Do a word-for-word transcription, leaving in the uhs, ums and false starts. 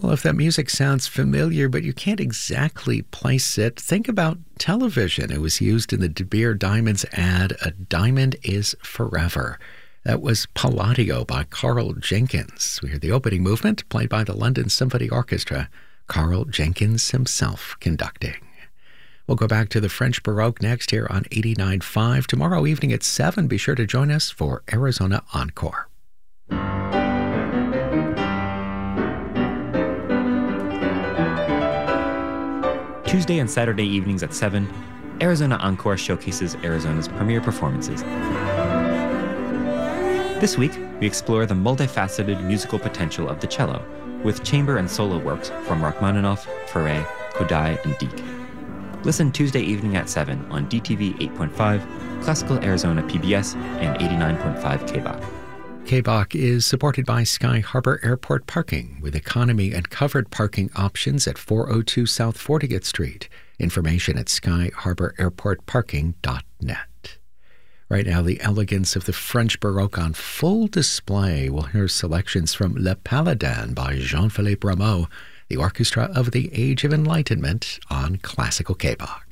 Well, if that music sounds familiar, but you can't exactly place it, think about television. It was used in the De Beer Diamonds ad, "A Diamond is Forever." That was Palladio by Carl Jenkins. We heard the opening movement played by the London Symphony Orchestra, Carl Jenkins himself conducting. We'll go back to the French Baroque next here on eighty-nine point five. Tomorrow evening at seven, be sure to join us for Arizona Encore. Tuesday and Saturday evenings at seven, Arizona Encore showcases Arizona's premier performances. This week, we explore the multifaceted musical potential of the cello with chamber and solo works from Rachmaninoff, Fauré, Kodály, and Deek. Listen Tuesday evening at seven on D T V eight point five, Classical Arizona P B S, and eighty-nine point five K B A C. K B A C is supported by Sky Harbor Airport Parking with economy and covered parking options at four oh two South fortieth Street. Information at sky harbor airport parking dot net. Right now, the elegance of the French Baroque on full display. We'll hear selections from Le Paladin by Jean-Philippe Rameau, the Orchestra of the Age of Enlightenment on Classical K B A C.